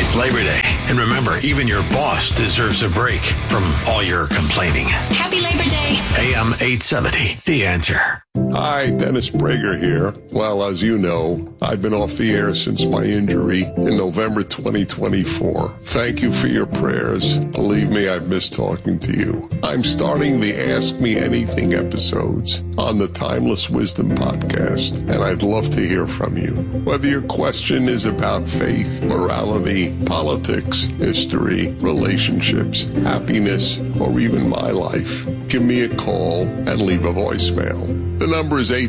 It's Labor Day. And remember, even your boss deserves a break from all your complaining. Happy Labor Day. AM 870, The Answer. Hi, Dennis Prager here. Well, as you know, I've been off the air since my injury in November 2024. Thank you for your prayers. Believe me, I've missed talking to you. I'm starting the Ask Me Anything episodes on the Timeless Wisdom podcast, and I'd love to hear from you. Whether your question is about faith, morality, politics, history, relationships, happiness, or even my life, give me a call and leave a voicemail. The number is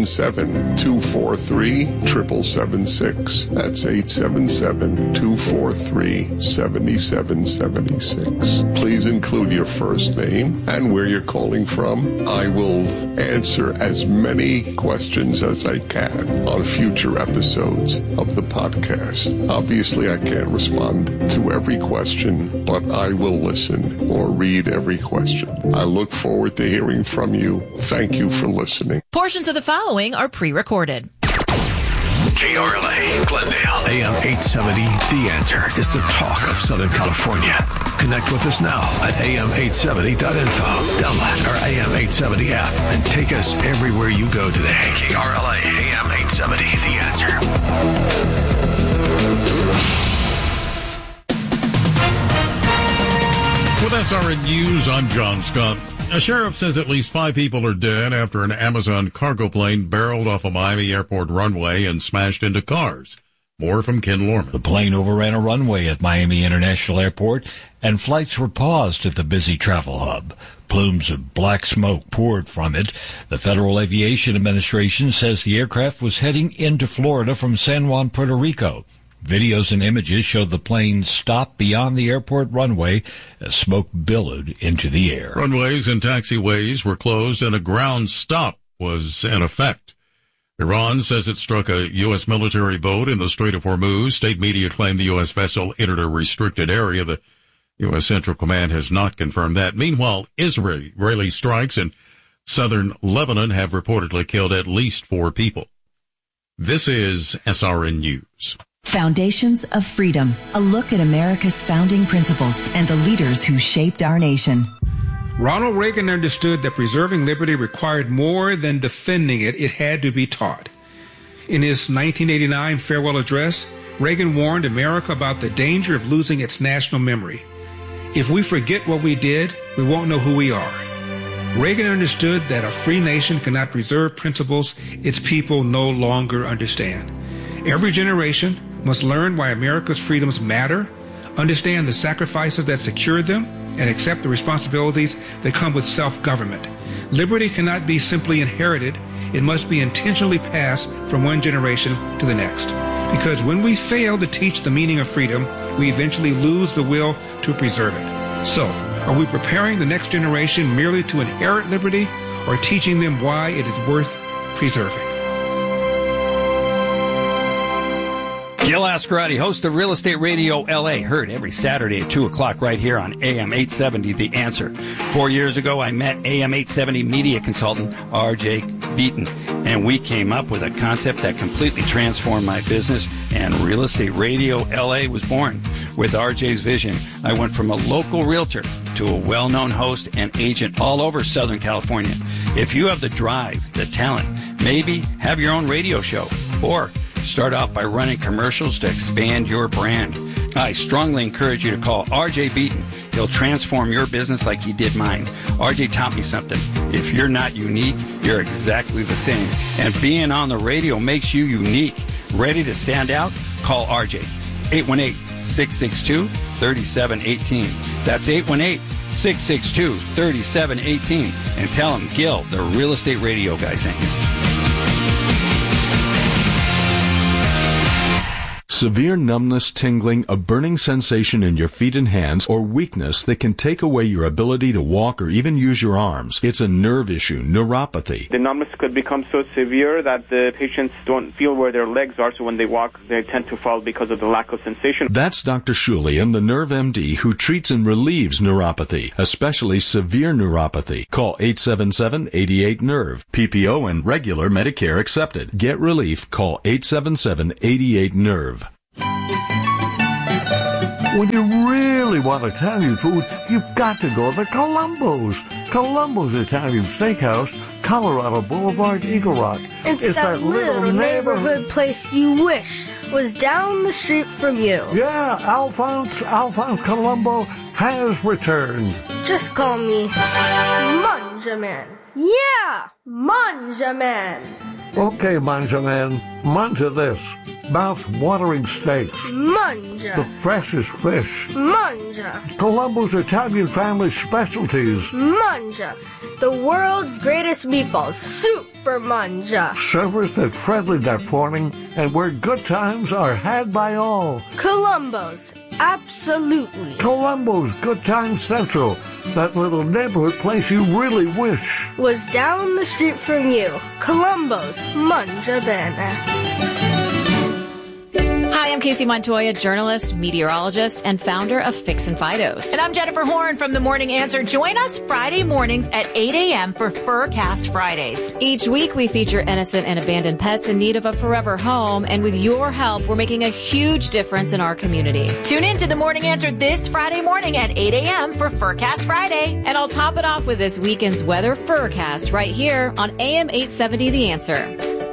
877-243-7776. That's 877-243-7776. Please include your first name and where you're calling from. I will answer as many questions as I can on future episodes of the podcast. Obviously, I can't respond to every question, but I will listen or read every question. I look forward to hearing from you. Thank you for listening. Portions of the following are pre-recorded. KRLA, Glendale, AM 870, The Answer is the talk of Southern California. Connect with us now at am870.info. Download our AM 870 app and take us everywhere you go today. KRLA, AM 870, The Answer. With SRN News, I'm John Scott. A sheriff says at least 5 people are dead after an Amazon cargo plane barreled off a Miami airport runway and smashed into cars. More from Ken Lorman. The plane overran a runway at Miami International Airport, and flights were paused at the busy travel hub. Plumes of black smoke poured from it. The Federal Aviation Administration says the aircraft was heading into Florida from San Juan, Puerto Rico. Videos and images showed the plane stop beyond the airport runway as smoke billowed into the air. Runways and taxiways were closed and a ground stop was in effect. Iran says it struck a U.S. military boat in the Strait of Hormuz. State media claim the U.S. vessel entered a restricted area. The U.S. Central Command has not confirmed that. Meanwhile, Israeli strikes in southern Lebanon have reportedly killed at least 4 people. This is SRN News. Foundations of Freedom, a look at America's founding principles and the leaders who shaped our nation. Ronald Reagan understood that preserving liberty required more than defending it. It had to be taught. In his 1989 farewell address, Reagan warned America about the danger of losing its national memory. If we forget what we did, we won't know who we are. Reagan understood that a free nation cannot preserve principles its people no longer understand. Every generation must learn why America's freedoms matter, understand the sacrifices that secured them, and accept the responsibilities that come with self-government. Liberty cannot be simply inherited. It must be intentionally passed from one generation to the next. Because when we fail to teach the meaning of freedom, we eventually lose the will to preserve it. So, are we preparing the next generation merely to inherit liberty, or teaching them why it is worth preserving? Gil Ascarati, host of Real Estate Radio LA, heard every Saturday at 2 o'clock right here on AM 870, The Answer. 4 years ago, I met AM 870 media consultant R.J. Beaton, and we came up with a concept that completely transformed my business, and Real Estate Radio LA was born. With R.J.'s vision, I went from a local realtor to a well-known host and agent all over Southern California. If you have the drive, the talent, maybe have your own radio show, or start off by running commercials to expand your brand, I strongly encourage you to call R.J. Beaton. He'll transform your business like he did mine. R.J. taught me something. If you're not unique, you're exactly the same. And being on the radio makes you unique. Ready to stand out? Call R.J. 818-662-3718. That's 818-662-3718. And tell him Gil, the Real Estate Radio guy, sent you. Severe numbness, tingling, a burning sensation in your feet and hands, or weakness that can take away your ability to walk or even use your arms. It's a nerve issue, neuropathy. The numbness could become so severe that the patients don't feel where their legs are, so when they walk, they tend to fall because of the lack of sensation. That's Dr. Shulian, the Nerve MD, who treats and relieves neuropathy, especially severe neuropathy. Call 877-88-NERVE. PPO and regular Medicare accepted. Get relief. Call 877-88-NERVE. When you really want Italian food, you've got to go to Columbo's. Columbo's Italian Steakhouse, Colorado Boulevard, Eagle Rock. It's that little neighborhood place you wish was down the street from you. Yeah, Alphonse Columbo has returned. Just call me Manja Man. Yeah, Manja Man. Okay, Manja Man, manja this. Mouth-watering steaks. Manja. The freshest fish. Manja. Columbo's Italian family specialties. Manja. The world's greatest meatballs. Super Manja. Servers that friendly that morning and where good times are had by all. Columbo's. Absolutely. Columbo's Good Time Central. That little neighborhood place you really wish was down the street from you. Columbo's Manja Bene. Hi, I'm Casey Montoya, journalist, meteorologist, and founder of Fix and Fidos. And I'm Jennifer Horn from The Morning Answer. Join us Friday mornings at 8 a.m. for Furcast Fridays. Each week, we feature innocent and abandoned pets in need of a forever home. And with your help, we're making a huge difference in our community. Tune in to The Morning Answer this Friday morning at 8 a.m. for Furcast Friday. And I'll top it off with this weekend's weather Furcast right here on AM 870 The Answer.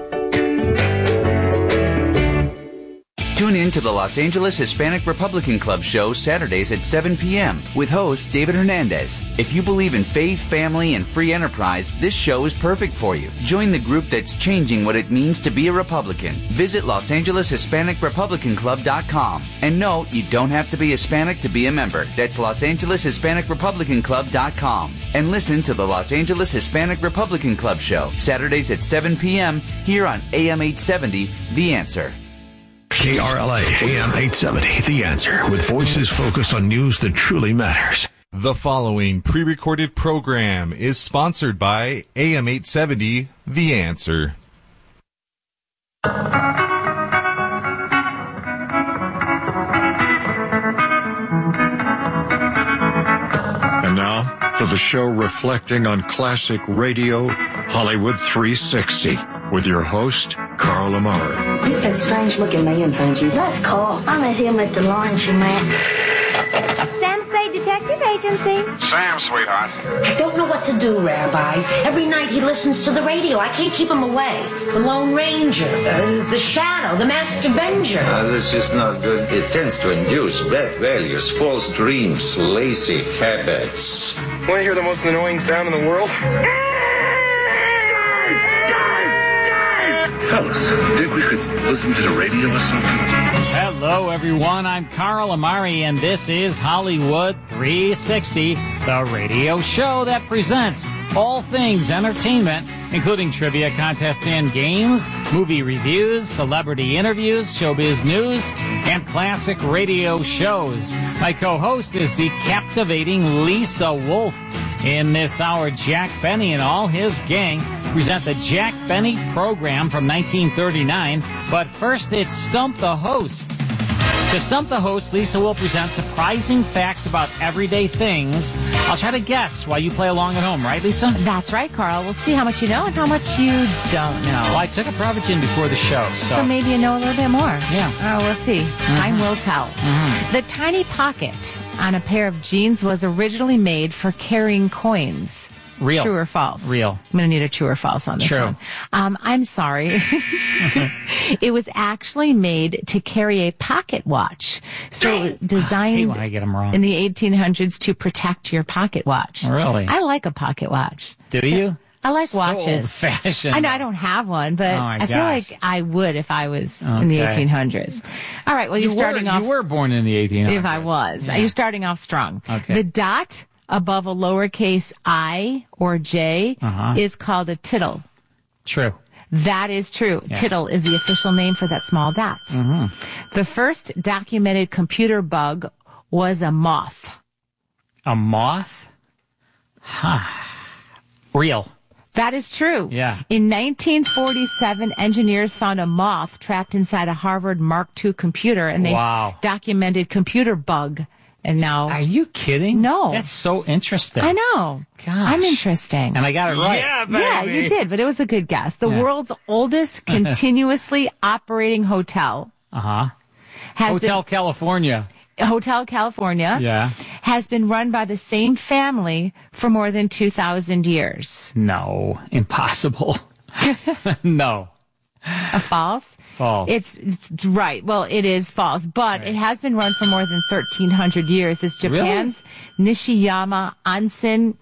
Tune in to the Los Angeles Hispanic Republican Club show Saturdays at 7 p.m. with host David Hernandez. If you believe in faith, family, and free enterprise, this show is perfect for you. Join the group that's changing what it means to be a Republican. Visit LosAngelesHispanicRepublicanClub.com. And no, you don't have to be Hispanic to be a member. That's LosAngelesHispanicRepublicanClub.com. And listen to the Los Angeles Hispanic Republican Club show Saturdays at 7 p.m. here on AM 870, The Answer. KRLA AM 870, The Answer, with voices focused on news that truly matters. The following pre-recorded program is sponsored by AM 870, The Answer. And now, for the show reflecting on classic radio, Hollywood 360, with your host, Carl Amari. Who's that strange-looking man, Benji? That's Carl. I met him at the laundromat. Samsay Detective Agency. Sam, sweetheart. I don't know what to do, Rabbi. Every night he listens to the radio. I can't keep him away. The Lone Ranger, the Shadow, the Master Benger. This is not good. It tends to induce bad values, false dreams, lazy habits. Want to hear the most annoying sound in the world? Fellas, think we could listen to the radio or something? Hello, everyone. I'm Carl Amari, and this is Hollywood 360, the radio show that presents all things entertainment, including trivia contests and games, movie reviews, celebrity interviews, showbiz news, and classic radio shows. My co-host is the captivating Lisa Wolf. In this hour, Jack Benny and all his gang present the Jack Benny program from 1939. But first, it's Stump the Host. To Stump the Host, Lisa will present surprising facts about everyday things. I'll try to guess while you play along at home, right, Lisa? That's right, Carl. We'll see how much you know and how much you don't know. Well, I took a Prevagen before the show, so maybe you know a little bit more. Yeah. Oh, we'll see. Time will tell. The tiny pocket on a pair of jeans was originally made for carrying coins. Real. True or false? Real. I'm going to need a true or false on this one. I'm sorry. It was actually made to carry a pocket watch. So designed I hate when I get them wrong. in the 1800s to protect your pocket watch. Really? I like a pocket watch. Do you? I like watches. So old-fashioned. I know I don't have one, but I feel like I would if I was in the 1800s. All right, well, you're starting off... You were born in the 1800s. If I was. Yeah. You're starting off strong. Okay. The dot above a lowercase I or J is called a tittle. True. That is true. Yeah. Tittle is the official name for that small dot. The first documented computer bug was a moth. A moth? Real. That is true. Yeah. In 1947, engineers found a moth trapped inside a Harvard Mark II computer, and they documented computer bug. And now... Are you kidding? No. That's so interesting. I know. Gosh. I'm interesting. And I got it right. Yeah, baby. Yeah, you did, but it was a good guess. The world's oldest continuously operating hotel. Hotel California. Hotel California. Yeah. Has been run by the same family for more than 2,000 years. No. Impossible. No. False? False. It's right. Well, it is false, but it has been run for more than 1,300 years. It's Japan's Nishiyama Onsen.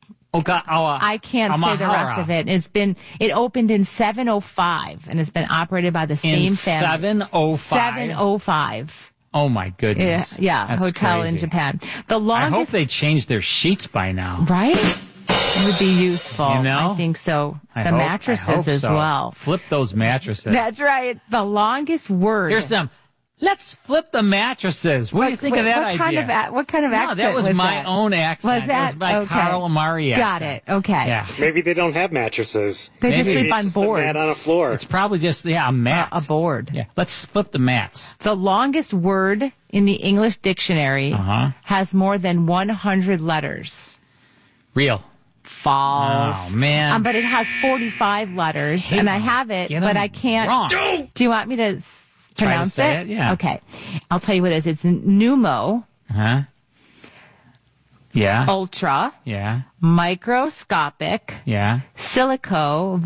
I can't say the rest of it. It opened in 705 and has been operated by the same family. 705? 705. Oh my goodness. Yeah, That's hotel crazy. in Japan. The longest. I hope they changed their sheets by now. Right? It would be useful. You know? I think so. I The hope mattresses as so. well. Flip those mattresses. That's right. The longest word. Here's some. Let's flip the mattresses. What do you think of that idea? What kind of accent that was my that? own accent. Was that? It was my Okay. Carl Amari accent. Got it. Okay. Yeah. Maybe they don't have mattresses. They just sleep on It's just a boards. mat on a floor. It's probably just, a mat. A board. Yeah. Let's flip the mats. The longest word in the English dictionary has more than 100 letters. Real. False. Oh, man. But it has 45 letters, and I have it, Get but 'em I can't. wrong. Do you want me to pronounce say it? Yeah. Okay. I'll tell you what it is. It's pneumo, Huh? Yeah. ultra, Yeah. microscopic, Yeah. silico,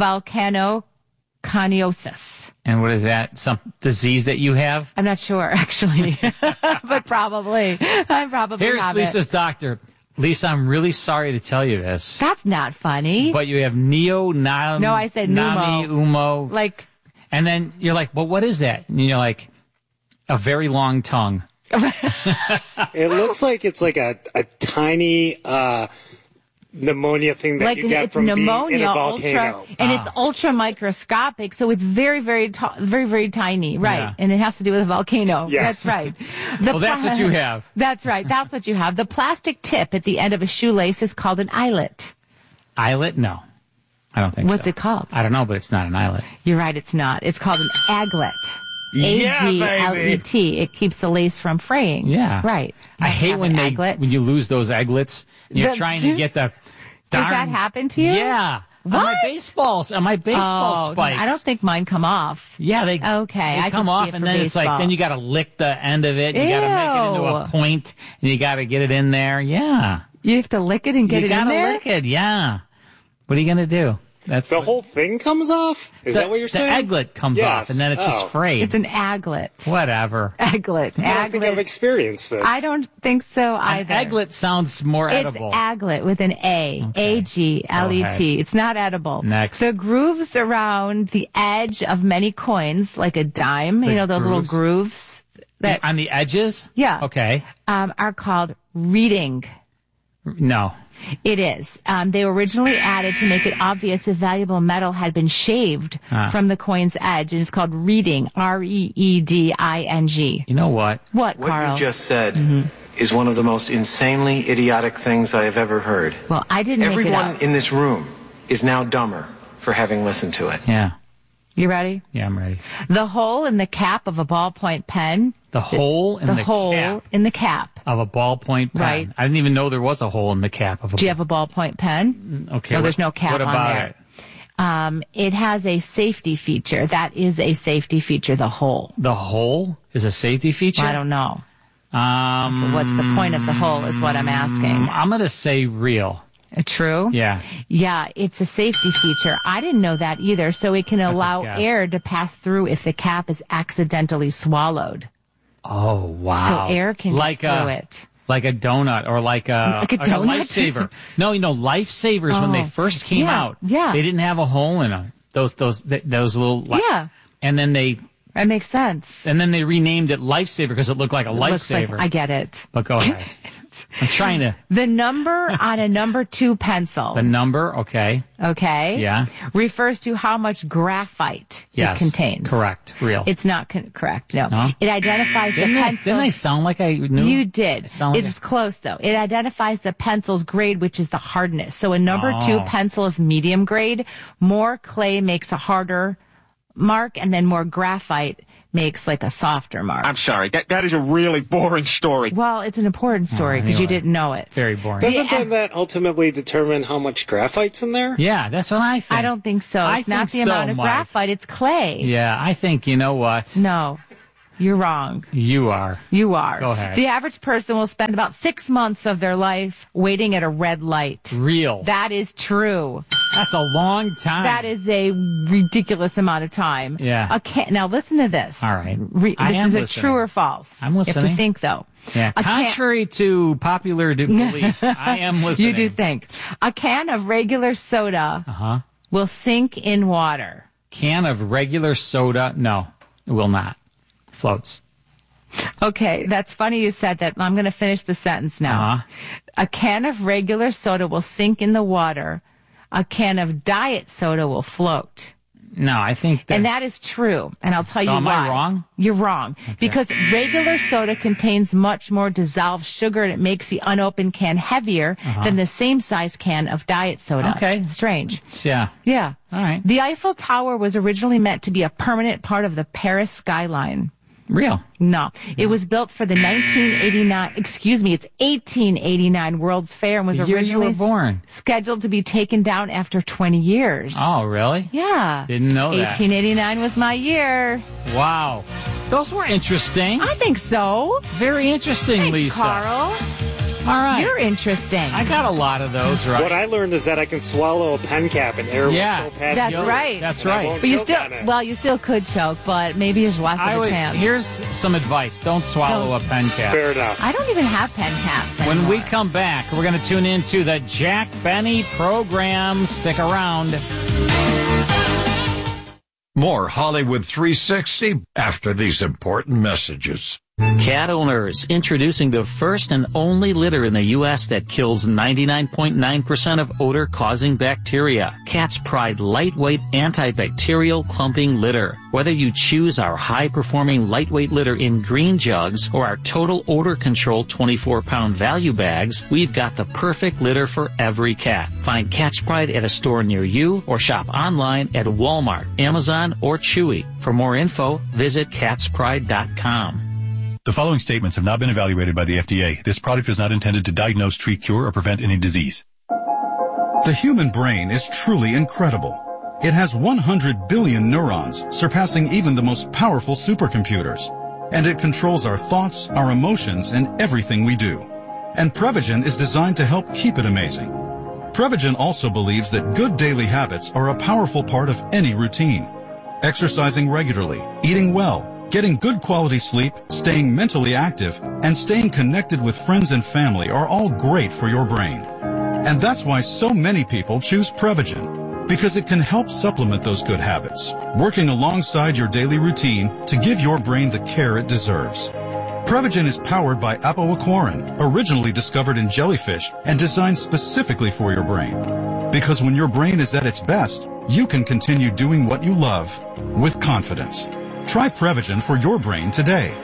volcanoconiosis. And what is that? Some disease that you have? I'm not sure, actually, but probably. I probably Here's have Lisa's it. doctor. Lisa, I'm really sorry to tell you this, That's not funny. but you have No, I said Nami, pneumo. Umo. Like, And then you're like, well, what is that? And you're like, a very long tongue. It looks like it's like a tiny pneumonia thing that like you get it's from being in pneumonia, a volcano. ultra, and it's ultra microscopic, so it's very, very, very, very tiny, right? Yeah. And it has to do with a volcano. Yes. That's right. Well, that's what you have. That's right. That's what you have. The plastic tip at the end of a shoelace is called an eyelet. Eyelet? No. I don't think What's so. it called? I don't know, but it's not an eyelet. You're right. It's not. It's called an aglet. Yeah, A-G-L-E-T. It keeps the lace from fraying. Yeah. Right. I hate have when an aglet. when you lose those eglets and you're The- trying to get the Does darn, that happen to you? Yeah. What? On my baseball Oh, spikes. I don't think mine come off. Yeah, they Okay, They I come can see off, it and for then it's like baseball. then you got to lick the end of it. You got to make it into a Ew. point, and you got to get it in there. Yeah, You have to lick it and get you it in gotta there? lick it. Yeah. What are you gonna do? That's The whole thing comes off? Is that what you're saying? The aglet comes Yes. off, and then it's just Oh. frayed. It's an aglet. Whatever. Aglet. I don't think I've experienced this. I don't think so An either. aglet sounds more It's edible. aglet with an A. Okay. A-G-L-E-T. It's not edible. Next. The grooves around the edge of many coins, like a dime, you know, those little grooves that On the edges? Yeah. Okay. are called reading. No. It is. They were originally added to make it obvious if valuable metal had been shaved from the coin's edge. And it's called reading. R-E-E-D-I-N-G. You know what? What, What Carl? you just said is one of the most insanely idiotic things I have ever heard. Well, I didn't make it Everyone up. in this room is now dumber for having listened to it. Yeah. You ready? Yeah, I'm ready. The hole in the cap of a ballpoint pen. The hole in the hole cap in the cap. of a ballpoint pen. Right. I didn't even know there was a hole in the cap of a Do you have a ballpoint pen? Okay. No, there's no cap what on about there. it? It has a safety feature. That is a safety feature, the hole. The hole is a safety feature? I don't know. What's the point of the hole is what I'm asking. I'm going to say real. True? Yeah. Yeah, it's a safety feature. I didn't know that either. So it can That's a allow guess. air to pass through if the cap is accidentally swallowed. Oh, wow. So air can like get through it. Like a donut or like a donut? lifesaver. No, lifesavers when they first came out, yeah. they didn't have a hole in them. Those little Yeah. And then That makes sense. they renamed it Lifesaver because it looked like a Looks like- lifesaver. I get it. But go ahead. I'm trying to. The number on a number 2 pencil. The number, okay. Okay. Yeah. Refers to how much graphite Yes. it contains. Correct. Real. It's not correct. No. No? It identifies the pencil. Didn't I sound like I knew? You did. sound like It's close though. It identifies the pencil's grade, which is the hardness. So a number 2 pencil is medium grade. More clay makes a harder mark, and then more graphite makes like a softer mark. I'm sorry. That is a really boring story. Well, it's an important story because you anyway. didn't know it. Very boring. Doesn't that ultimately determine how much graphite's in there? Yeah, that's what I think. I don't think so. I It's not think the so, amount of Mike. graphite. It's clay. Yeah, I think, you know what? No. You're wrong. You are. You are. Go ahead. The average person will spend about 6 months of their life waiting at a red light. Real. That is true. That's a long time. That is a ridiculous amount of time. Yeah. Now listen to this. All right. This is a true or false. I'm listening. You have to think, though. Yeah. Contrary to popular belief, I am listening. You do think. A can of regular soda will sink in water. Can of regular soda? No, it will not. Floats. Okay, that's funny you said that. I'm going to finish the sentence now. A can of regular soda will sink in the water. A can of diet soda will float. No, I think that... And that is true. And I'll tell you why. Am I wrong? You're wrong. Okay. Because regular soda contains much more dissolved sugar, and it makes the unopened can heavier than the same size can of diet soda. Okay. Strange. Yeah. Yeah. All right. The Eiffel Tower was originally meant to be a permanent part of the Paris skyline. Real? No. It was built for the 1889 World's Fair and was originally scheduled to be taken down after 20 years. Oh, really? Yeah. Didn't know that. 1889 was my year. Wow. Those were interesting. I think so. Very interesting, Thanks, Lisa. Carl. All right. You're interesting. I got a lot of those, right? What I learned is that I can swallow a pen cap and air will still pass. That's right. That's right. But you still could choke, but maybe there's less of a chance. Here's some advice. Don't swallow a pen cap. Fair enough. I don't even have pen caps anymore. When we come back, we're going to tune into the Jack Benny program. Stick around. More Hollywood 360 after these important messages. Cat owners, introducing the first and only litter in the U.S. that kills 99.9% of odor-causing bacteria. Cat's Pride lightweight antibacterial clumping litter. Whether you choose our high-performing lightweight litter in green jugs or our total odor control 24-pound value bags, we've got the perfect litter for every cat. Find Cat's Pride at a store near you or shop online at Walmart, Amazon, or Chewy. For more info, visit catspride.com. The following statements have not been evaluated by the FDA. This product is not intended to diagnose, treat, cure, or prevent any disease. The human brain is truly incredible. It has 100 billion neurons, surpassing even the most powerful supercomputers. And it controls our thoughts, our emotions, and everything we do. And Prevagen is designed to help keep it amazing. Prevagen also believes that good daily habits are a powerful part of any routine. Exercising regularly, eating well, getting good quality sleep, staying mentally active, and staying connected with friends and family are all great for your brain. And that's why so many people choose Prevagen, because it can help supplement those good habits, working alongside your daily routine to give your brain the care it deserves. Prevagen is powered by apoaquarin, originally discovered in jellyfish and designed specifically for your brain. Because when your brain is at its best, you can continue doing what you love with confidence. Try Prevagen for your brain today.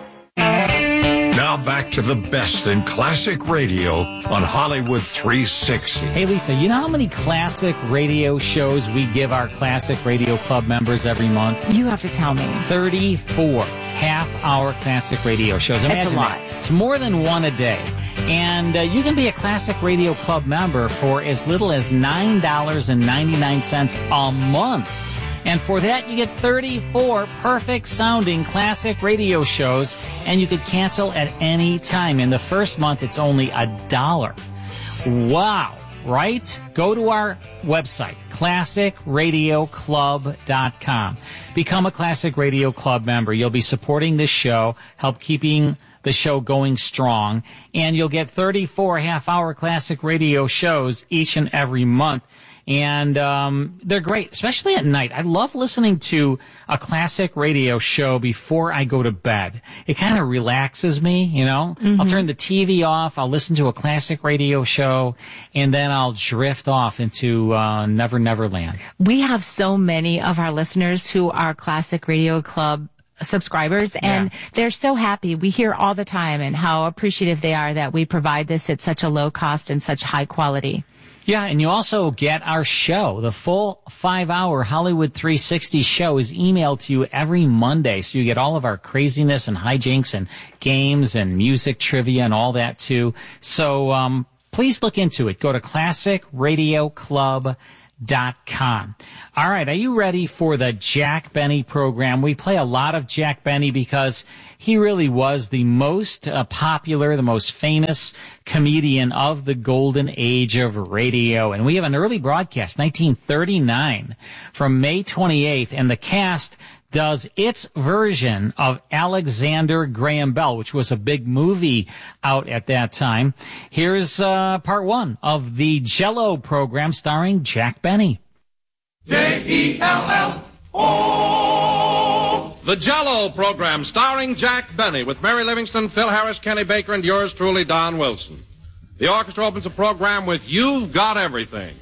Now back to the best in classic radio on Hollywood 360. Hey, Lisa, you know how many classic radio shows we give our Classic Radio Club members every month? You have to tell me. 34 half-hour classic radio shows. Imagine That's a lot. that. It's more than one a day. And you can be a Classic Radio Club member for as little as $9.99 a month. And for that, you get 34 perfect-sounding classic radio shows, and you could cancel at any time. In the first month, it's only $1. Wow, right? Go to our website, classicradioclub.com. Become a Classic Radio Club member. You'll be supporting this show, help keeping the show going strong, and you'll get 34 half-hour classic radio shows each and every month. And they're great, especially at night. I love listening to a classic radio show before I go to bed. It kind of relaxes me, you know. Mm-hmm. I'll turn the TV off, I'll listen to a classic radio show, and then I'll drift off into Never Never Land. We have so many of our listeners who are Classic Radio Club subscribers, and they're so happy. We hear all the time and how appreciative they are that we provide this at such a low cost and such high quality. Yeah, and you also get our show. The full 5-hour Hollywood 360 show is emailed to you every Monday, so you get all of our craziness and hijinks and games and music trivia and all that too. So please look into it. Go to classicradioclub.com. All right, are you ready for the Jack Benny program? We play a lot of Jack Benny because he really was the most popular, the most famous comedian of the golden age of radio. And we have an early broadcast, 1939, from May 28th, and the cast does its version of Alexander Graham Bell, which was a big movie out at that time. Here's part one of the Jell-O program starring Jack Benny. J-E-L-L-O. The Jell-O program starring Jack Benny with Mary Livingston, Phil Harris, Kenny Baker, and yours truly, Don Wilson. The orchestra opens the program with You've Got Everything.